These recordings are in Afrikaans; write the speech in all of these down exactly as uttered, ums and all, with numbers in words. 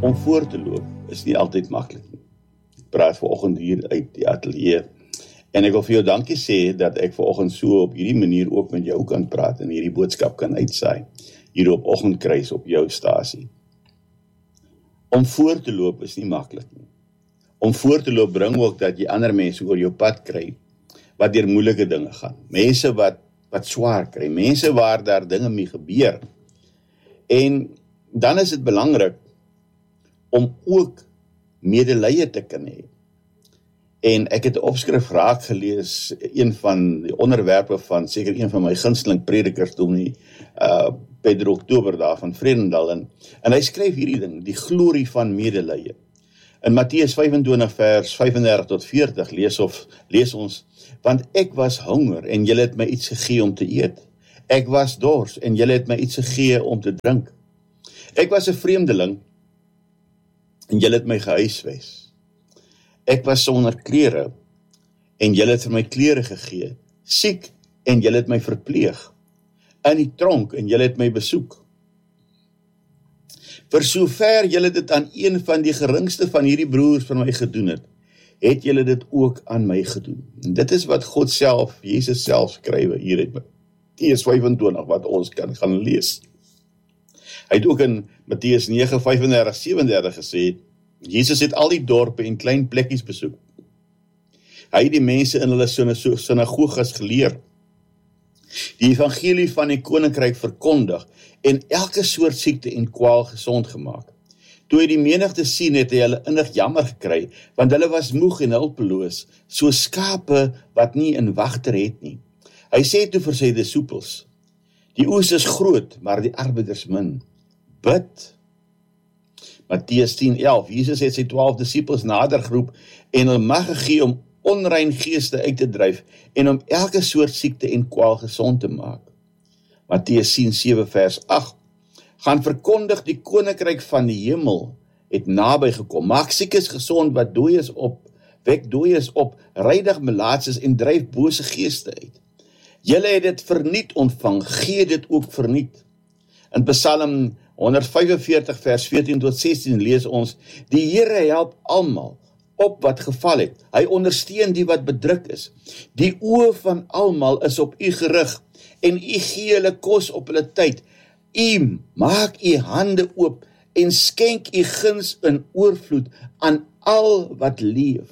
Om voor te loop is nie altyd maklik nie. Ek praat vanoggend hier uit die ateljee en ek wil vir jou dankie sê dat ek vanoggend so op hierdie manier ook met jou kan praat en hierdie boodskap kan uitsaai hier op Oggendkruis op jou stasie. Om voor te loop is nie maklik nie. Om voor te loop bring ook dat jy ander mense oor jou pad kry wat deur moeilike dinge gaan. Mense wat wat swaar kry, mense waar daar dinge mee gebeur. En dan is dit belangrik om ook medelee te kan hê. En ek het 'n opskrif raak gelees, een van die onderwerpe van seker een van my gunsteling predikers, dominee uh, Pedro Oktober daar van Vredendal, en, en hy skryf hierdie ding, die glorie van medelee. In Matteus vyf en twintig vers vyf en dertig tot veertig lees, of, lees ons, want ek was honger en julle het my iets gegee om te eet. Ek was dors en julle het my iets gegee om te drink. Ek was 'n vreemdeling en julle het my gehuisves. Ek was sonder klere en julle het vir my klere gegee. Siek en julle het my verpleeg. In die tronk en julle het my besoek. Vir sover julle dit aan een van die geringste van hierdie broers van my gedoen het, het julle dit ook aan my gedoen. En dit is wat God self, Jesus self skrywe hier uit Matteus vyf en twintig, wat ons kan gaan lees. Hy het ook in Matteus nege, vyf en dertig, sewe en dertig gesê, Jesus het al die dorpe en klein plekkies besoek. Hy het die mense in hulle sinagoges geleer, die evangelie van die koninkryk verkondig en elke soort siekte en kwaal gesond gemaak. Toe hy die menigte sien, het hy hulle innig jammer gekry, want hulle was moeg en hulpeloos, so skape wat nie 'n wagter het nie. Hy sê toe vir sy disippels, die oes is groot, maar die arbeiders min. Bid. Matteus tien elf, Jesus het sy twaalf disippels nader geroep en hulle mag gegee om onrein geeste uit te dryf en om elke soort siekte en kwaal gesond te maak. Matteus tien sewe vers agt, gaan verkondig die koninkryk van die hemel het naby gekom, maak siekes gesond wat dooies op, wek dooies op, reinig melaatses en dryf bose geeste uit. Julle het dit verniet ontvang, gee dit ook verniet. In Psalm honderd vyf en veertig vers veertien tot sestien lees ons, die Here help almal op wat geval het. Hy ondersteun die wat bedruk is. Die oë van almal is op u gerig en u gee hulle kos op hulle tyd. U maak u hande oop en skenk u guns in oorvloed aan al wat leef.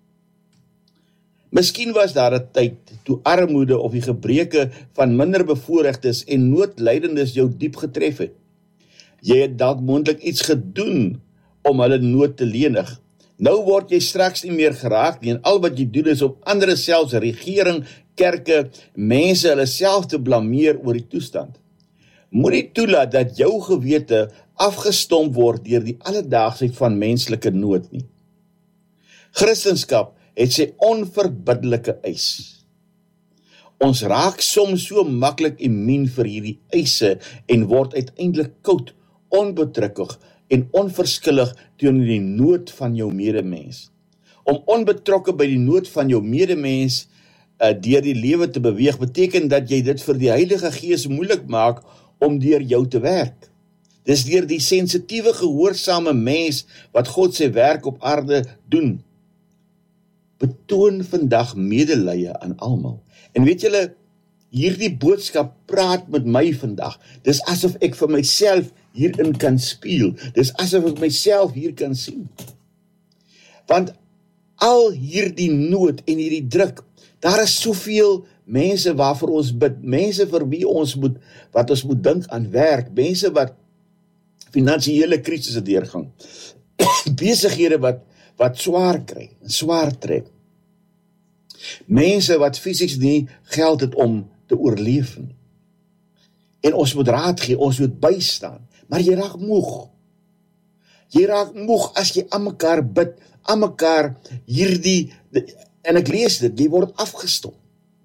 Miskien was daar 'n tyd toe armoede of die gebreke van minder bevoorregtes en noodlydendes jou diep getref het. Jy het dalk moontlik iets gedoen om hulle nood te lenig. Nou word jy straks nie meer geraak nie en al wat jy doen is om ander, selfs regering, kerke, mense hulle self te blameer oor die toestand. Moenie toelaat dat jou gewete afgestomp word deur die alledaagsheid van menslike nood nie. Christendom het sy onverbiddelike eis. Ons raak soms so maklik immuun vir hierdie eise en word uiteindelik koud, onbetrukkig en onverskillig teenoor die nood van jou medemens. Om onbetrokke by die nood van jou medemens uh, deur die lewe te beweeg, beteken dat jy dit vir die Heilige Gees moeilik maak om deur jou te werk. Dis deur die sensitiewe, gehoorsame mens wat God sy werk op aarde doen. Betoon vandag medelee aan almal. En weet julle, hierdie boodskap praat met my vandag. Dis asof ek vir myself hierin kan speel. Dis asof ek myself hier kan sien. Want al hierdie nood en hierdie druk, daar is soveel mense waarvoor ons bid, mense vir wie ons moet, wat ons moet dink aan werk, mense wat finansiële krisisse deurgang, besighede wat, wat swaar kry, swaar trek, mense wat fisies nie geld het om te oorleef nie. En ons moet raad gee, ons moet bystaan, maar jy raak moeg. Jy raak moeg as jy aan mekaar bid, aan mekaar hierdie, en ek lees dit, jy word afgestomp.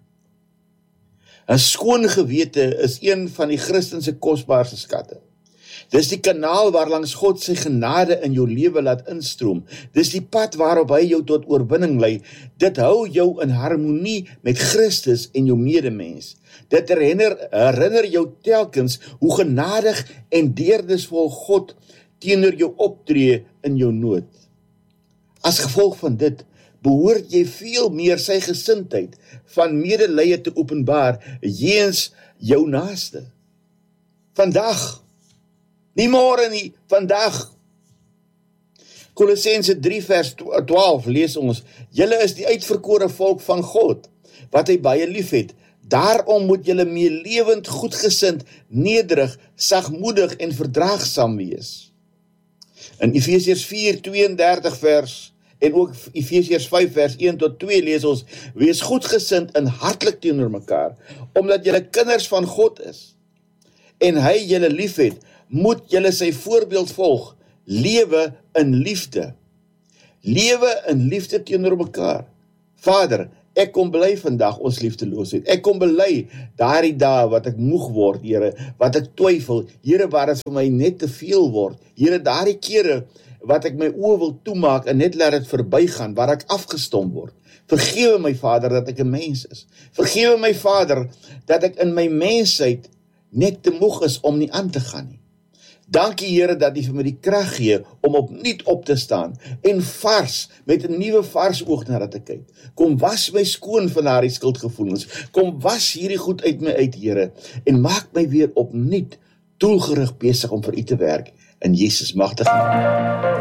'n Skoon gewete is een van die Christense kosbaarste skatte. Dis die kanaal waarlangs God sy genade in jou lewe laat instroom. Dis die pad waarop hy jou tot oorwinning lei. Dit hou jou in harmonie met Christus en jou medemens. Dit herinner, herinner jou telkens hoe genadig en deernisvol God teenoor jou optree in jou nood. As gevolg van dit, behoort jy veel meer sy gesindheid van medelee te openbaar jeens jou naaste. Vandag, nie môre nie, vandag. Kolossense drie vers twaalf lees ons, julle is die uitverkore volk van God, wat hy baie lief het. Daarom moet julle meelewend, goedgesind, nederig, sagmoedig en verdraagsaam wees. In Efesiërs vier tweeëndertig vers en ook Efesiërs vyf vers een tot twee lees ons, wees goedgesind en hartlik teenoor mekaar, omdat julle kinders van God is. En hy julle liefhet, moet julle sy voorbeeld volg, lewe in liefde. Lewe in liefde teenoor mekaar. Vader, ek kom bely vandag ons liefdeloosheid. Ek kom bely daardie dae wat ek moeg word, Here, wat ek twyfel, Here, waar dit vir my net te veel word. Here, daardie kere wat ek my oë wil toemaak en net laat dit verbygaan, waar ek afgestomp word. Vergewe my Vader dat ek 'n mens is. Vergewe my Vader dat ek in my mensheid net te moeg is om nie aan te gaan nie. Dankie Here dat U vir my die krag gee om opnuut op te staan en vars, met 'n nuwe vars oog na dit te kyk. Kom was my skoon van daardie skuldgevoelens. Kom was hierdie goed uit my uit, Here, en maak my weer opnuut doelgerig besig om vir U te werk in Jesus magtige naam.